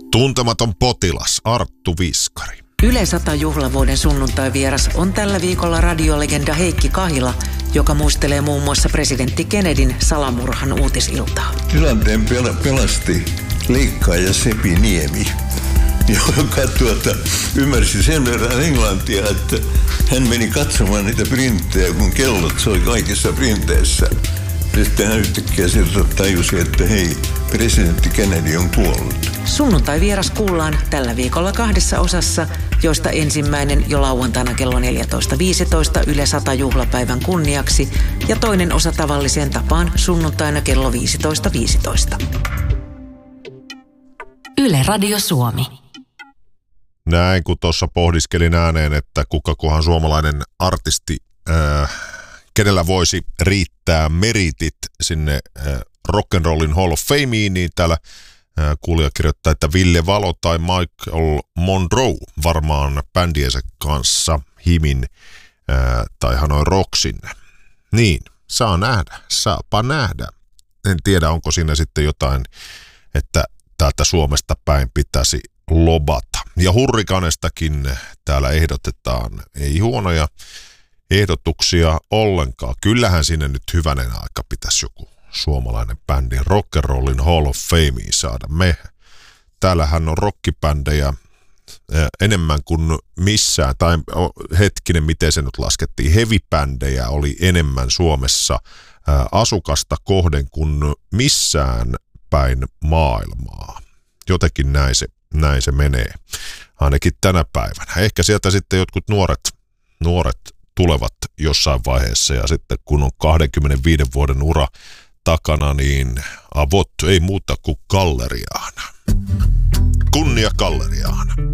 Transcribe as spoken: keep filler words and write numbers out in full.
Tuntematon potilas, Arttu Viskari. Yle sata juhlavuoden sunnuntai-vieras on tällä viikolla radiolegenda Heikki Kahila, joka muistelee muun muassa presidentti Kennedyn salamurhan uutisiltaa. Tilanteen pel- pelasti leikkaaja Sepi Niemi, joka tuota, ymmärsi sen verran englantia, että hän meni katsomaan niitä printtejä, kun kellot soi kaikissa printeissä. Sitten hän yhtäkkiä sieltä tajusi, että hei, presidentti Kennedy on kuollut. Sunnuntai-vieras kuullaan tällä viikolla kahdessa osassa, joista ensimmäinen jo lauantaina kello neljätoista viisitoista Yle sata juhlapäivän kunniaksi ja toinen osa tavalliseen tapaan sunnuntaina kello viisitoista viisitoista. Yle Radio Suomi. Näin kun tuossa pohdiskelin ääneen, että kukakohan suomalainen artisti, äh, kenellä voisi riittää meritit sinne äh, Rock'n'Rollin Hall of Fameen, niin täällä äh, kuulija kirjoittaa, että Ville Valo tai Michael Monroe varmaan bändiensä kanssa himin äh, tai Hanoi Rocksin. Niin, saa nähdä, saapa nähdä. En tiedä, onko siinä sitten jotain, että täältä Suomesta päin pitäisi lobata. Ja Hurrikanestakin täällä ehdotetaan, ei huonoja ehdotuksia ollenkaan. Kyllähän sinne nyt hyvänen aika pitäisi joku suomalainen bändi Rock'n'Rollin Hall of Fameen saada. Me, täällähän on rockibändejä enemmän kuin missään, tai hetkinen, miten se nyt laskettiin, heavy-bändejä oli enemmän Suomessa asukasta kohden kuin missään päin maailmaa. Jotenkin näin se, näin se menee, ainakin tänä päivänä. Ehkä sieltä sitten jotkut nuoret, nuoret tulevat jossain vaiheessa, ja sitten kun on kaksikymmentäviisi vuoden ura takana, niin avot ei muuta kuin Galleriaan. Kunnia Galleriaan.